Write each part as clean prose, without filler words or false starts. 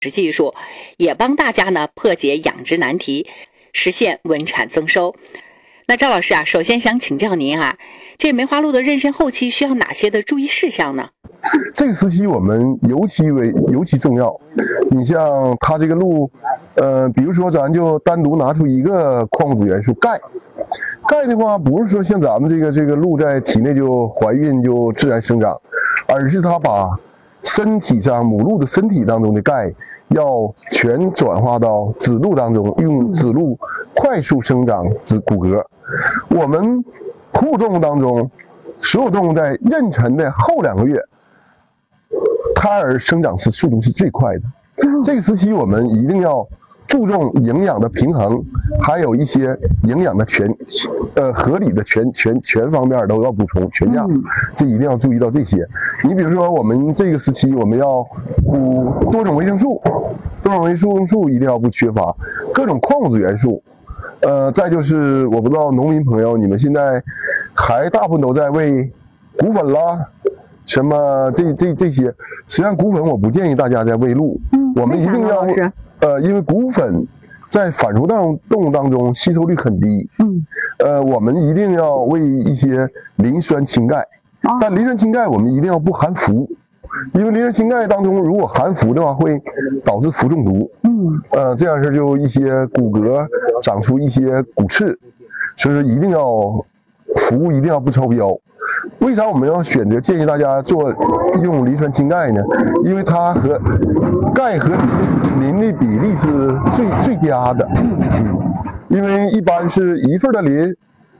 技术，也帮大家呢破解养殖难题，实现稳产增收。那赵老师啊，首先想请教您啊，这梅花鹿的妊娠后期需要哪些的注意事项呢？ 这个时期我们尤其重要。你像它这个鹿，比如说咱就单独拿出一个矿物质元素钙。钙的话，不是说像咱们这个鹿在体内就怀孕就自然生长，而是它把身体上母鹿的身体当中的钙要全转化到子鹿当中，用子鹿快速生长骨骼。我们哺乳动物当中，所有动物在妊娠的后2个月，胎儿生长速度是最快的。这个时期我们一定要注重营养的平衡，还有一些营养的合理的全方面都要补充全价，这一定要注意到这些。你比如说我们这个时期我们要补多种维生素，多种维生素一定要不缺乏，各种矿物质元素。再就是我不知道农民朋友你们现在还大部分都在喂谷粉啦。什么这些，实际上谷粉我不建议大家在喂鹿，我们一定要因为谷粉在反刍动物当中吸收率很低，我们一定要喂一些磷酸氢钙，但磷酸氢钙我们一定要不含氟，因为磷酸氢钙当中如果含氟的话会导致氟中毒，这样式就一些骨骼长出一些骨刺，所以说一定要氟一定要不超标。为啥我们要选择建议大家用磷酸氢钙呢？因为它和钙和磷的比例是最佳的，因为一般是1份的磷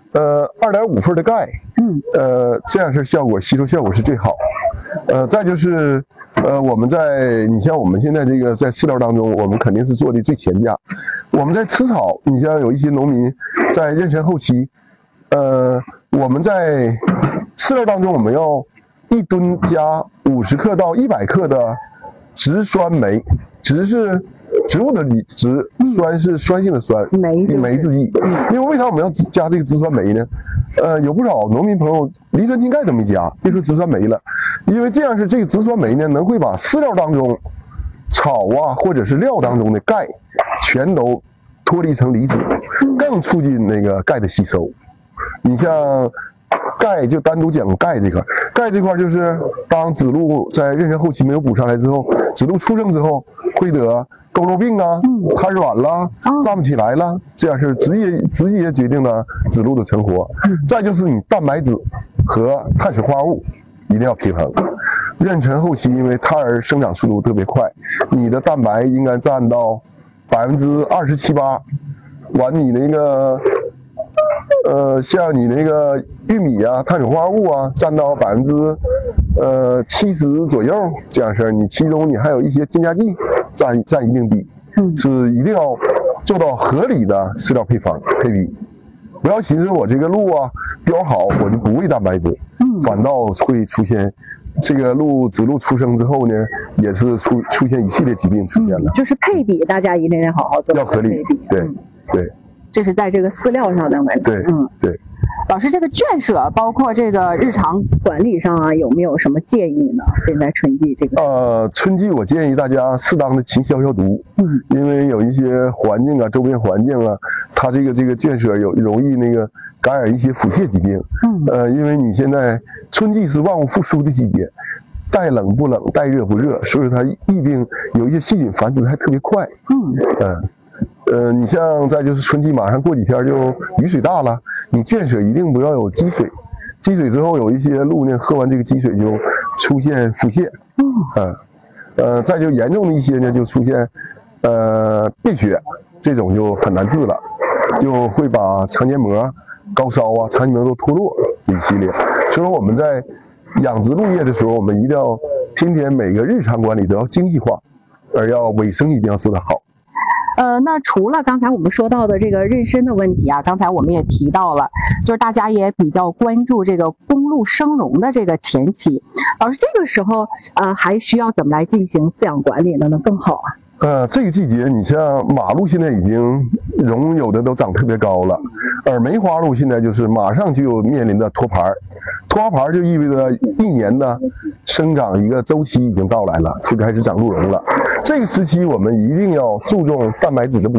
，2.5份的钙，这样是吸收效果是最好。再就是你像我们现在这个在饲料当中，我们肯定是做的最前价。我们在吃草，你像有一些农民在妊娠后期，我们在饲料当中，我们要1吨加50克到100克的植酸酶，植是植物的植，酸是酸性的酸，酶制剂。因为为啥我们要加这个植酸酶呢？有不少农民朋友磷酸氢钙都没加，别说植酸酶了，因为这样是这个植酸酶呢，会把饲料当中草啊或者是料当中的钙全都脱离成离子，更促进那个钙的吸收。你像钙就单独讲钙这块，钙这块就是当子鹿在妊娠后期没有补上来之后，子鹿出生之后会得佝偻病啊、瘫软啦、站不起来啦，这样是直接决定了子鹿的成活。再就是你蛋白质和碳水化合物一定要平衡。妊娠后期因为胎儿生长速度特别快，你的蛋白应该占到27%、8%，完你那个像你那个玉米啊、碳水化合物啊，占到70%左右，这样式你其中你还有一些添加剂占一定比，是一定要做到合理的饲料配比，不要寻思我这个鹿啊膘好我就不喂蛋白质，反倒会出现这个子鹿出生之后呢，也是出现一系列疾病出现了。 就是配比，大家一定要好好做， 要合理，对。 这是在这个饲料上的问题。 对。 老师，这个圈舍包括这个日常管理上啊，有没有什么建议呢？现在春季这个春季我建议大家适当的勤消毒，因为有一些环境啊，周边环境啊，它这个圈舍容易那个感染一些腹泻疾病。因为你现在春季是万物复苏的季节，带冷不冷，带热不热，所以它疫病有一些细菌繁殖还特别快。你像再就是春季马上过几天就雨水大了，你圈舍一定不要有积水，积水之后有一些鹿呢喝完这个积水就出现腹泻，再就严重的一些呢就出现便血，这种就很难治了，就会把肠黏膜、高烧啊、肠黏膜都脱落这一系列。所以说我们在养殖鹿业的时候，我们一定要天天每个日常管理都要精细化，而要卫生一定要做得好。 那除了刚才我们说到的这个妊娠的问题啊，刚才我们也提到了，就是大家也比较关注这个公鹿生荣的这个前期。老师，这个时候还需要怎么来进行饲养管理呢？能更好啊？ 这个季节，你像马路现在已经榕有的都长特别高了，而梅花鹿现在就是马上就面临着脱盘儿，脱完盘儿就意味着一年的生长一个周期已经到来了，就开始长鹿茸了。这个时期我们一定要注重蛋白质的补